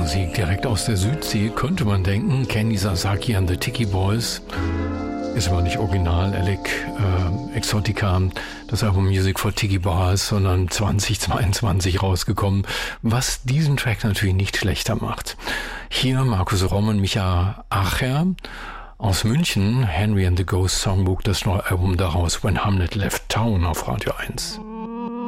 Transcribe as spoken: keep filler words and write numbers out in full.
Musik direkt aus der Südsee, könnte man denken. Kenny Sasaki and the Tiki Boys. Ist aber nicht original, Alec äh, Exotica, das Album Music for Tiki Bars, sondern zwanzig zweiundzwanzig rausgekommen, was diesen Track natürlich nicht schlechter macht. Hier Markus Romm und Micha Acher aus München, Henry and the Ghost Songbook, das neue Album daraus, When Hamlet Left Town auf Radio eins.